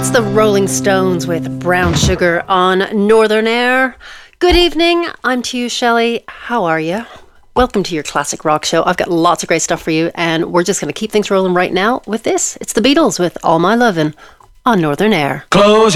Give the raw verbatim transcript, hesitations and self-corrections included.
That's the Rolling Stones with Brown Sugar on Northern Air. Good evening. I'm to you, Shelley. How are you? Welcome to your classic rock show. I've got lots of great stuff for you, and we're just going to keep things rolling right now with this. It's the Beatles with All My Lovin' on Northern Air. Close